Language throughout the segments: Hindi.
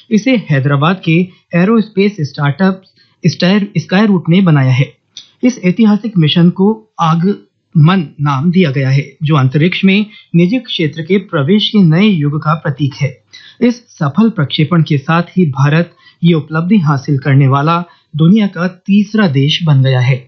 इसे हैदराबाद के एरोस्पेस स्टार्टअप स्काई रूट ने बनाया है। इस ऐतिहासिक मिशन को आगमन नाम दिया गया है, जो अंतरिक्ष में निजी क्षेत्र के प्रवेश के नए युग का प्रतीक है। इस सफल प्रक्षेपण के साथ ही भारत ये उपलब्धि हासिल करने वाला दुनिया का तीसरा देश बन गया है।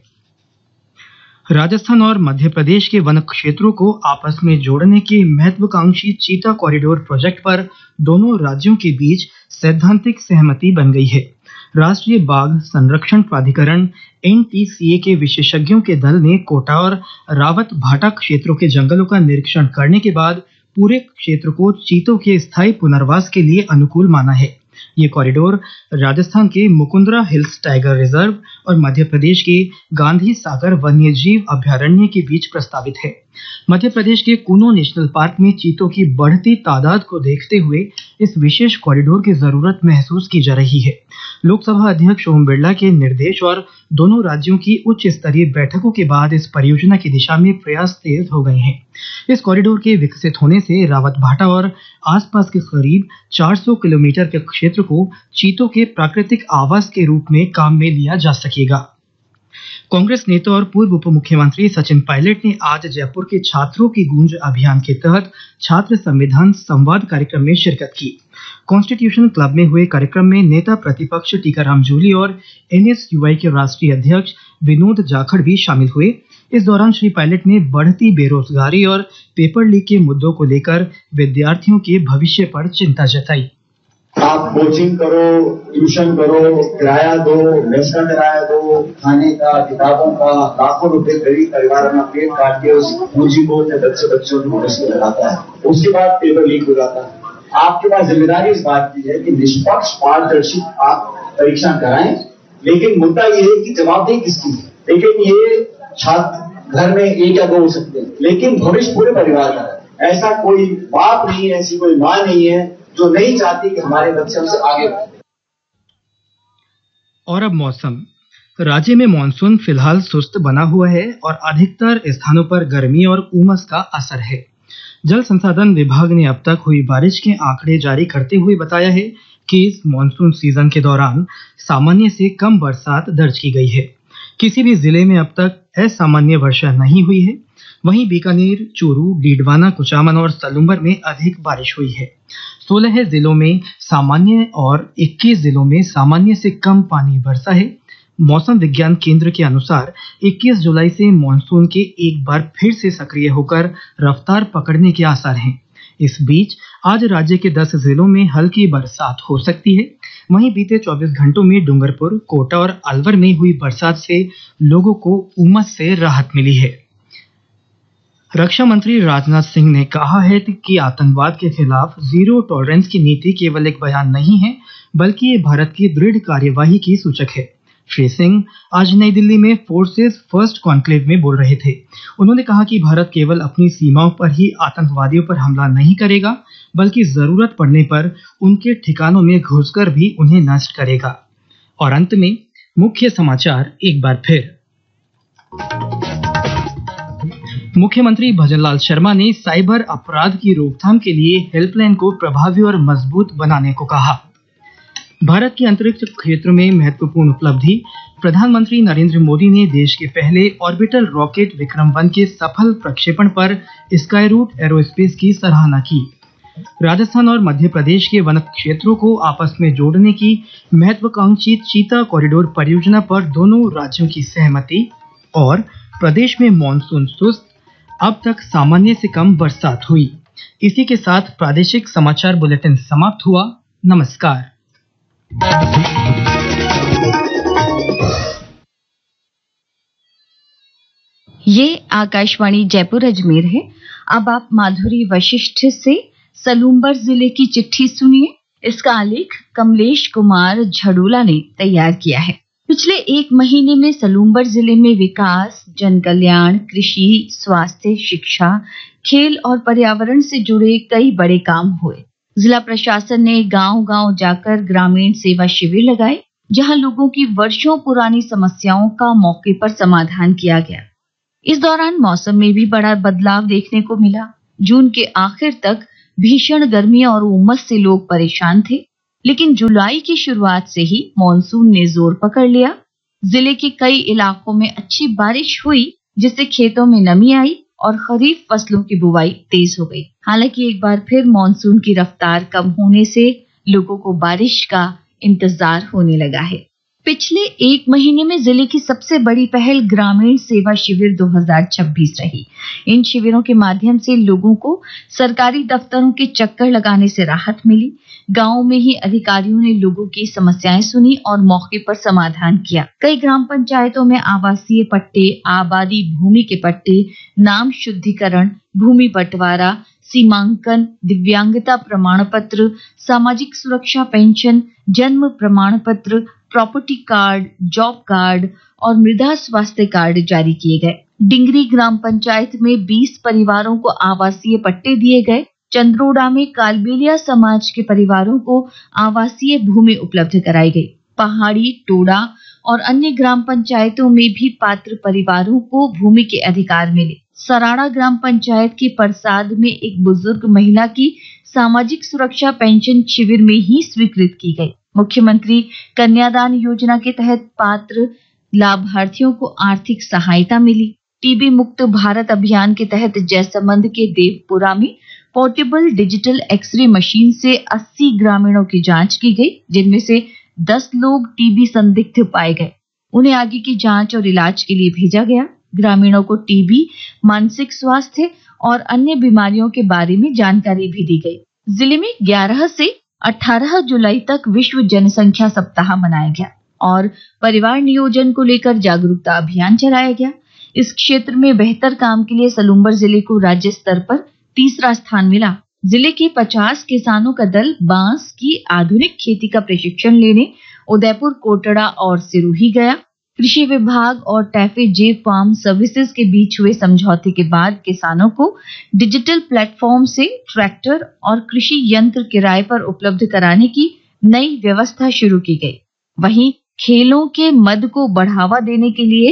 राजस्थान और मध्य प्रदेश के वन क्षेत्रों को आपस में जोड़ने के महत्वाकांक्षी चीता कॉरिडोर प्रोजेक्ट पर दोनों राज्यों के बीच सैद्धांतिक सहमति बन गई है। राष्ट्रीय बाघ संरक्षण प्राधिकरण NTCA के विशेषज्ञों के दल ने कोटा और रावत भाटा क्षेत्रों के जंगलों का निरीक्षण करने के बाद पूरे क्षेत्र को चीतों के स्थायी पुनर्वास के लिए अनुकूल माना है। ये कॉरिडोर राजस्थान के मुकुंदरा हिल्स टाइगर रिजर्व और मध्य प्रदेश के गांधी सागर वन्यजीव अभयारण्य के बीच प्रस्तावित है। मध्य प्रदेश के कूनो नेशनल पार्क में चीतों की बढ़ती तादाद को देखते हुए इस विशेष कॉरिडोर की जरूरत महसूस की जा रही है। लोकसभा अध्यक्ष ओम बिरला के निर्देश और दोनों राज्यों की उच्च स्तरीय बैठकों के बाद इस परियोजना की दिशा में प्रयास तेज हो गए हैं। इस कॉरिडोर के विकसित होने से रावत भाटा और आसपास के करीब 400 किलोमीटर के क्षेत्र को चीतों के प्राकृतिक आवास के रूप में काम में लिया जा सकेगा। कांग्रेस नेता और पूर्व उप मुख्यमंत्री सचिन पायलट ने आज जयपुर के छात्रों की गूंज अभियान के तहत छात्र संविधान संवाद कार्यक्रम में शिरकत की। कॉन्स्टिट्यूशन क्लब में हुए कार्यक्रम में नेता प्रतिपक्ष टीकाराम जूली और NSUI के राष्ट्रीय अध्यक्ष विनोद जाखड़ भी शामिल हुए। इस दौरान श्री पायलट ने बढ़ती बेरोजगारी और पेपर लीक के मुद्दों को लेकर विद्यार्थियों के भविष्य पर चिंता जताई। आप कोचिंग करो, ट्यूशन करो, किराया दो, मेस का किराया दो, खाने का, किताबों का, लाखों रुपए गरीब परिवार अपना पेट काट के उस पूंजी को अपने बच्चों की भविष्य में लगाता है। उसके बाद पेपर लीक हो जाता है। आपके पास जिम्मेदारी इस बात की है कि निष्पक्ष पारदर्शी आप परीक्षा कराएं, लेकिन मुद्दा ये है कि जवाबदेही किसकी है। लेकिन ये छात्र घर में एक या दो हो सकते हैं, लेकिन भविष्य पूरे परिवार का है। ऐसा कोई बाप नहीं है, ऐसी कोई माँ नहीं है जो नहीं चाहती कि हमारे बच्चे हमसे आगे बढ़े। और अब मौसम। राज्य में मानसून फिलहाल सुस्त बना हुआ है और अधिकतर स्थानों पर गर्मी और उमस का असर है। जल संसाधन विभाग ने अब तक हुई बारिश के आंकड़े जारी करते हुए बताया है कि इस मानसून सीजन के दौरान सामान्य से कम बरसात दर्ज की गई है। किसी भी जिले में अब तक असामान्य वर्षा नहीं हुई है। वहीं बीकानेर, चूरू, डीडवाना, कुचामन और सलूम्बर में अधिक बारिश हुई है। 16 जिलों में सामान्य और 21 जिलों में सामान्य से कम पानी बरसा है। मौसम विज्ञान केंद्र के अनुसार 21 जुलाई से मानसून के एक बार फिर से सक्रिय होकर रफ्तार पकड़ने के आसार हैं। इस बीच आज राज्य के 10 जिलों में हल्की बरसात हो सकती है। वहीं बीते 24 घंटों में डूंगरपुर, कोटा और अलवर में हुई बरसात से लोगों को उमस से राहत मिली है। रक्षा मंत्री राजनाथ सिंह ने कहा है कि आतंकवाद के खिलाफ जीरो टॉलरेंस की नीति केवल एक बयान नहीं है, बल्कि ये भारत की दृढ़ कार्यवाही की सूचक है। श्री सिंह आज नई दिल्ली में फोर्सेस फर्स्ट कॉन्क्लेव में बोल रहे थे। उन्होंने कहा कि भारत केवल अपनी सीमाओं पर ही आतंकवादियों पर हमला नहीं करेगा, बल्कि जरूरत पड़ने पर उनके ठिकानों में घुसकर भी उन्हें नष्ट करेगा। और अंत में मुख्य समाचार एक बार फिर। मुख्यमंत्री भजनलाल शर्मा ने साइबर अपराध की रोकथाम के लिए हेल्पलाइन को प्रभावी और मजबूत बनाने को कहा। भारत के अंतरिक्ष क्षेत्र में महत्वपूर्ण उपलब्धि। प्रधानमंत्री नरेंद्र मोदी ने देश के पहले ऑर्बिटल रॉकेट विक्रम-1 के सफल प्रक्षेपण पर स्काई रूट एरोस्पेस की सराहना की। राजस्थान और मध्य प्रदेश के वन क्षेत्रों को आपस में जोड़ने की महत्वाकांक्षी चीता कॉरिडोर परियोजना पर दोनों राज्यों की सहमति। और प्रदेश में मानसून सुस्त, अब तक सामान्य से कम बरसात हुई। इसी के साथ प्रादेशिक समाचार बुलेटिन समाप्त हुआ। नमस्कार। ये आकाशवाणी जयपुर अजमेर है। अब आप माधुरी वशिष्ठ से सलूम्बर जिले की चिट्ठी सुनिए। इसका आलेख कमलेश कुमार झड़ूला ने तैयार किया है। पिछले एक महीने में सलूम्बर जिले में विकास, जन कल्याण, कृषि, स्वास्थ्य, शिक्षा, खेल और पर्यावरण से जुड़े कई बड़े काम हुए। जिला प्रशासन ने गांव-गांव जाकर ग्रामीण सेवा शिविर लगाए, जहां लोगों की वर्षों पुरानी समस्याओं का मौके पर समाधान किया गया। इस दौरान मौसम में भी बड़ा बदलाव देखने को मिला। जून के आखिर तक भीषण गर्मी और उमस से लोग परेशान थे, लेकिन जुलाई की शुरुआत से ही मॉनसून ने जोर पकड़ लिया। जिले के कई इलाकों में अच्छी बारिश हुई, जिससे खेतों में नमी आई और खरीफ फसलों की बुवाई तेज हो गई। हालांकि एक बार फिर मॉनसून की रफ्तार कम होने से लोगों को बारिश का इंतजार होने लगा है। पिछले एक महीने में जिले की सबसे बड़ी पहल ग्रामीण सेवा शिविर 2026 रही। इन शिविरों के माध्यम से लोगों को सरकारी दफ्तरों के चक्कर लगाने से राहत मिली। गांव में ही अधिकारियों ने लोगों की समस्याएं सुनी और मौके पर समाधान किया। कई ग्राम पंचायतों में आवासीय पट्टे, आबादी भूमि के पट्टे, नाम शुद्धिकरण, भूमि बंटवारा, सीमांकन, दिव्यांगता प्रमाण पत्र, सामाजिक सुरक्षा पेंशन, जन्म प्रमाण पत्र, प्रॉपर्टी कार्ड, जॉब कार्ड और मृदा स्वास्थ्य कार्ड जारी किए गए। डिंगरी ग्राम पंचायत में 20 परिवारों को आवासीय पट्टे दिए गए। चंद्रोड़ा में कालबेलिया समाज के परिवारों को आवासीय भूमि उपलब्ध कराई गई। पहाड़ी, टोड़ा और अन्य ग्राम पंचायतों में भी पात्र परिवारों को भूमि के अधिकार मिले। सराड़ा ग्राम पंचायत की परसाद में एक बुजुर्ग महिला की सामाजिक सुरक्षा पेंशन शिविर में ही स्वीकृत की गई। मुख्यमंत्री कन्यादान योजना के तहत पात्र लाभार्थियों को आर्थिक सहायता मिली। टीबी मुक्त भारत अभियान के तहत जयसमंद के देवपुरा में पोर्टेबल डिजिटल एक्सरे मशीन से 80 ग्रामीणों की जांच की गई, जिनमें से 10 लोग टीबी संदिग्ध पाए गए। उन्हें आगे की जांच और इलाज के लिए भेजा गया। ग्रामीणों को टीबी, मानसिक स्वास्थ्य और अन्य बीमारियों के बारे में जानकारी भी दी गई। जिले में 11 से 18 जुलाई तक विश्व जनसंख्या सप्ताह मनाया गया और परिवार नियोजन को लेकर जागरूकता अभियान चलाया गया। इस क्षेत्र में बेहतर काम के लिए सलूम्बर जिले को राज्य स्तर पर तीसरा स्थान मिला। जिले के 50 किसानों का दल बांस की आधुनिक खेती का प्रशिक्षण लेने उदयपुर, कोटड़ा और सिरोही गया। कृषि विभाग और टैफे जे फार्म सर्विसेज के बीच हुए समझौते के बाद किसानों को डिजिटल प्लेटफॉर्म से ट्रैक्टर और कृषि यंत्र किराए पर उपलब्ध कराने की नई व्यवस्था शुरू की गई। वहीं खेलों के मद को बढ़ावा देने के लिए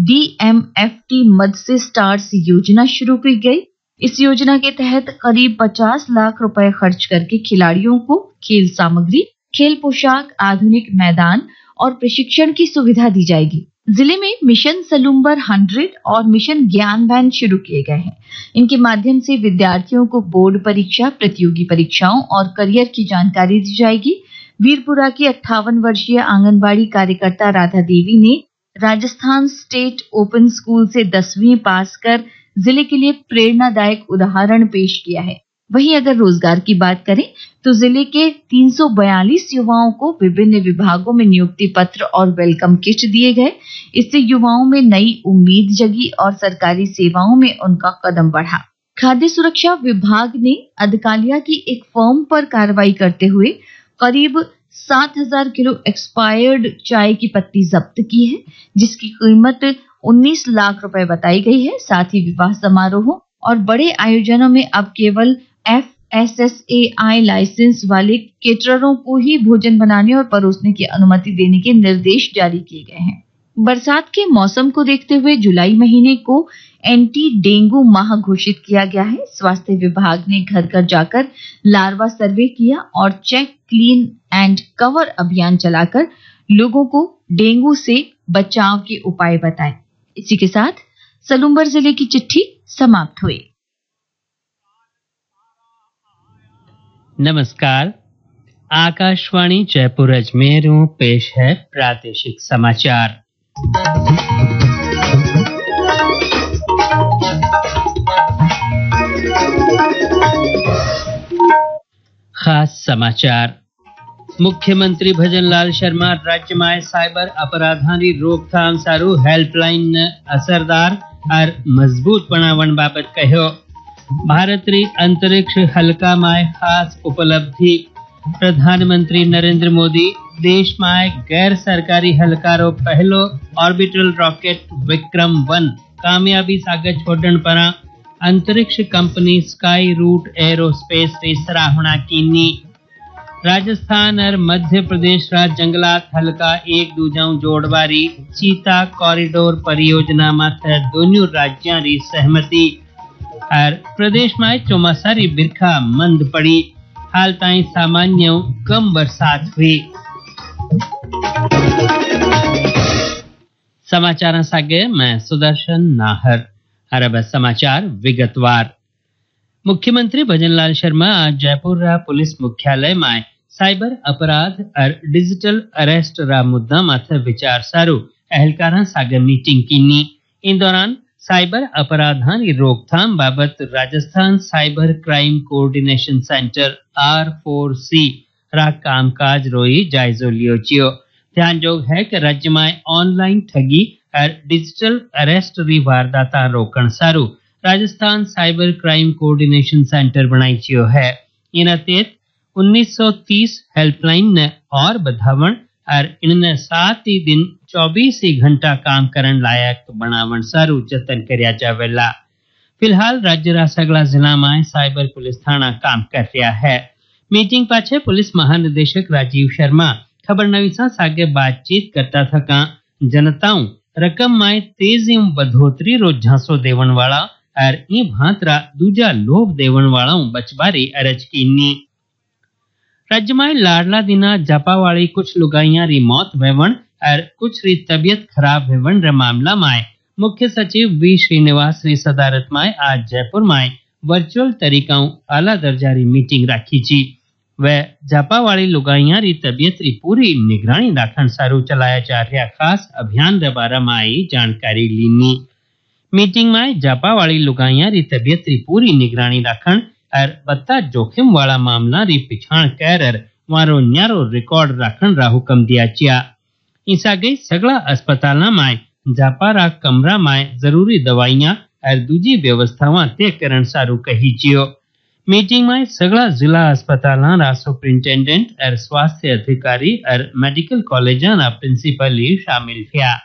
DMFT मद से स्टार्स योजना शुरू की गई। इस योजना के तहत करीब 50 लाख रुपए खर्च करके खिलाड़ियों को खेल सामग्री, खेल पोशाक, आधुनिक मैदान और प्रशिक्षण की सुविधा दी जाएगी। जिले में मिशन सलूम्बर 100 और मिशन ज्ञान वैन शुरू किए गए हैं। इनके माध्यम से विद्यार्थियों को बोर्ड परीक्षा, प्रतियोगी परीक्षाओं और करियर की जानकारी दी जाएगी। वीरपुरा की 58 वर्षीय आंगनबाड़ी कार्यकर्ता राधा देवी ने राजस्थान स्टेट ओपन स्कूल से 10वीं पास कर जिले के लिए प्रेरणादायक उदाहरण पेश किया है। वहीं अगर रोजगार की बात करें तो जिले के 342 युवाओं को विभिन्न विभागों में नियुक्ति पत्र और वेलकम किट दिए गए। इससे युवाओं में नई उम्मीद जगी और सरकारी सेवाओं में उनका कदम बढ़ा। खाद्य सुरक्षा विभाग ने अदकालिया की एक फर्म पर कार्रवाई करते हुए करीब 7000 किलो एक्सपायर्ड चाय की पत्ती जब्त की है, जिसकी कीमत 19 लाख रुपए बताई गई है। साथ ही विवाह समारोहों और बड़े आयोजनों में अब केवल FSSAI लाइसेंस वाले केटररों को ही भोजन बनाने और परोसने की अनुमति देने के निर्देश जारी किए गए हैं। बरसात के मौसम को देखते हुए जुलाई महीने को एंटी डेंगू माह घोषित किया गया है। स्वास्थ्य विभाग ने घर घर जाकर लार्वा सर्वे किया और चेक, क्लीन एंड कवर अभियान चलाकर लोगों को डेंगू से बचाव के उपाय बताए। इसी के साथ सलूम्बर जिले की चिट्ठी समाप्त हुई। नमस्कार, आकाशवाणी जयपुर अजमेर पेश है प्रादेशिक समाचार। खास समाचार। मुख्यमंत्री भजनलाल शर्मा राज्य में साइबर अपराधानी रोकथाम सारू हेल्पलाइन असरदार और मजबूत बनावण बाबत कहो। भारतरी अंतरिक्ष हल्का में खास उपलब्धि। प्रधानमंत्री नरेंद्र मोदी देश में गैर सरकारी हल्कारो पहलो ऑर्बिटल रॉकेट विक्रम-1 कामयाबी सागे छोड़न पर अंतरिक्ष कंपनी स्काई रूट एरोस्पेस री सराहना कीनी। राजस्थान और मध्य प्रदेश राज जंगलात हल्का एक दूजाऊ जोड़वारी चीता कॉरिडोर परियोजना मात्र दोनों राज्यों री सहमति। और प्रदेश में चौमासारी बिरखा मंद पड़ी। हाल ताईं सामान्य कम बरसात हुई। समाचार सागे मैं सुदर्शन नाहर। अरब समाचार विगतवार। मुख्यमंत्री भजनलाल शर्मा आज जयपुर रा पुलिस मुख्यालय में साइबर अपराध और डिजिटल अरेस्ट रा मुद्दा माथे विचार सारू अहलकारा सागे मीटिंग कीनी। इन दौरान साइबर अपराधानी रोकथाम बाबत Rajasthan cyber crime coordination centre R4C रा कामकाज रोई जायजो लियो चियो। ध्यान योग है कि राज्य में ऑनलाइन ठगी और डिजिटल अरेस्ट री वारदाता रोकण सारू Rajasthan cyber crime coordination centre बनाई चियो है। इन तहत 1930 हेल्पलाइन ने और बढ़ावण और इनने 7 ही दिन 24 ही घंटा काम करन लायक बनावण सारू जतन कर्या जावेला। फिलहाल राज्य रा सगला जिला में साइबर पुलिस थाना काम कर रहा है। मीटिंग पाछे पुलिस महानिदेशक राजीव शर्मा खबरनवीसा सागे बातचीत करता था का जनताओं रकम में तेजी बढ़ोतरी रो झांसो देवण वाला और ई भांतरा दूजा लोभ देवण वाला बचबारी अरज कीनी। राज्य में लाडला दिना जापावाड़ी कुछ लुगाइया री मौत वेवण और कुछ री तबियत खराब वेवण रे मामला में मुख्य सचिव वी श्रीनिवास री सदारत में आज जयपुर में वर्चुअल तरीकाओं आला दर्जा री मीटिंग राखी छी। वह जापावाड़ी लुगाइया री तबियत री पूरी निगरानी राखण सारू चलाया जा रहा खास अभियान रे बारे में आई जानकारी लीनी। मीटिंग में जापावाड़ी लुगाइया री तबियत री पूरी निगरानी राखण और बत्ता जोखिम वाला मामला री पिछाण कर वारो न्यारो रिकॉर्ड राखण रा हुक्म दिया चिया। इसा गई सगला अस्पताल में जापारा कमरा में जरूरी दवाइयां और दूजी व्यवस्थावां तय करण सारू कही चियो। मीटिंग में सगला जिला अस्पताल रा सुपरिंटेंडेंट और स्वास्थ्य अधिकारी और मेडिकल कॉलेज रा प्रिंसिपल शामिल थिया।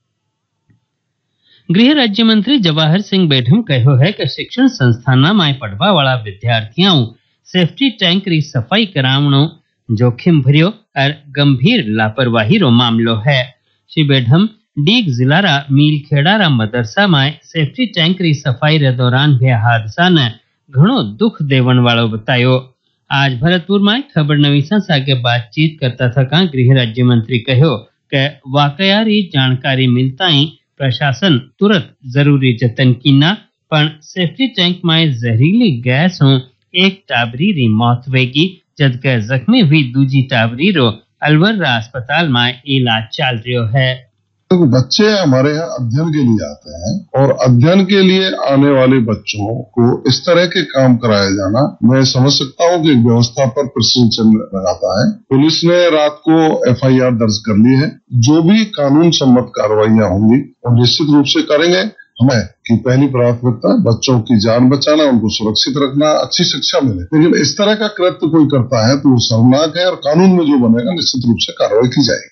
गृह राज्य मंत्री जवाहर सिंह बेढम कहो है कि शिक्षण संस्थान में पढ़वा वाला विद्यार्थियों सेफ्टी टैंक री सफाई करावणो जोखिम भर्यो और गंभीर लापरवाही रो मामलो है। श्री बेढम डीग जिला रा मीलखेड़ा रा मदरसा में सेफ्टी टैंक री सफाई रे दौरान हुए हादसा ने घणो दुख देवण वालो बतायो। आज भरतपुर में खबरनवीसा सागे बातचीत करता था गृह राज्य मंत्री कहो कि वाकया री जानकारी मिलता ही प्रशासन तुरंत जरूरी जतन कीना पण सेफ्टी टैंक में जहरीली गैस हो एक टाबरी री मौत वेगी जबकि जख्मी हुई दूजी टाबरी रो अलवर अस्पताल में इलाज चल रहा है। तो बच्चे हमारे यहाँ अध्ययन के लिए आते हैं और अध्ययन के लिए आने वाले बच्चों को इस तरह के काम कराया जाना मैं समझ सकता हूँ कि व्यवस्था पर प्रश्न लगाता है। पुलिस ने रात को FIR दर्ज कर ली है। जो भी कानून सम्मत कार्रवाइयां होंगी वो निश्चित रूप से करेंगे। हमें कि पहली प्राथमिकता बच्चों की जान बचाना, उनको सुरक्षित रखना, अच्छी शिक्षा मिले। लेकिन इस तरह का कृत्य कोई करता है तो वो शर्मनाक है और कानून में जो बनेगा निश्चित रूप से कार्रवाई की जाएगी।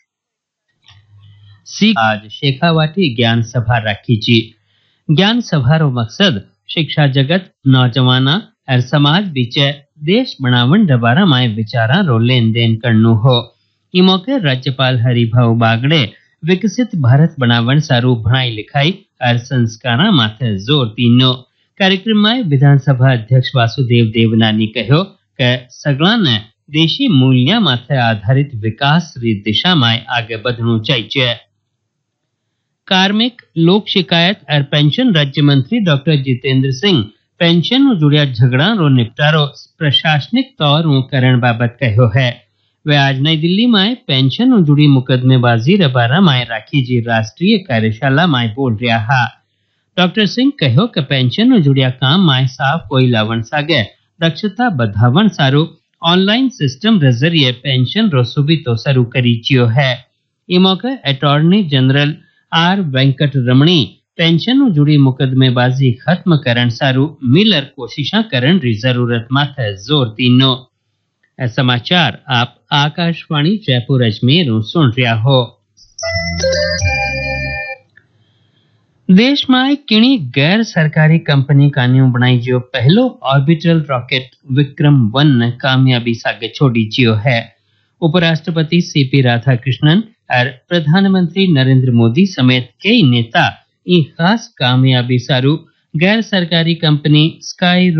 आज शेखावाटी ज्ञान सभा राखी छी। ज्ञान सभा रो मकसद शिक्षा जगत नौजवाना और समाज बीच देश बनावण दबारा में विचारा रो लेन देन करनु हो। ई मौके राज्यपाल हरिभाऊ बागड़े विकसित भारत बनावण सारू पढ़ाई लिखाई और संस्कारा माथे जोर दीनो। कार्यक्रम में विधानसभा अध्यक्ष वासुदेव देवनानी कहो कि सगला ने देशी मूल्य माथे आधारित विकास री दिशा में आगे बढ़नु चाहिए। कार्मिक लोक शिकायत और पेंशन राज्य मंत्री डॉक्टर जितेंद्र सिंह पेंशन जुड़िया झगड़ा रो निपटारो प्रशासनिक तौर करण बाबत कहो है। वे आज नई दिल्ली में पेंशन जुड़ी मुकदमेबाजी रे बारे में राखी जी राष्ट्रीय कार्यशाला में बोल रहा है। डॉक्टर सिंह कहो कि पेंशन जुड़िया काम में साफ कोई लावण सागे दक्षता बढ़ावण सारू ऑनलाइन सिस्टम रे जरिए पेंशन रो सुविधो शुरू करी चियो है। ई मौके अटॉर्नी जनरल R वेंकट रमणी पेंशन जुड़ी मुकदमेबाजी खत्म करण सारू मिलर कोशिशा करण री जरूरत माथे जोर दीनो। समाचार आप आकाशवाणी जयपुर अजमेर सुन रहा हो। देश में किणी गैर सरकारी कंपनी कान्यू बनाई जो पहलो ऑर्बिटल रॉकेट विक्रम-1 ने कामयाबी सागे छोड़ी चियो है। उपराष्ट्रपति CP राधाकृष्णन और प्रधानमंत्री नरेंद्र मोदी समेत कई नेता ई खास कामयाबी सारू गैर सरकारी कंपनी स्काई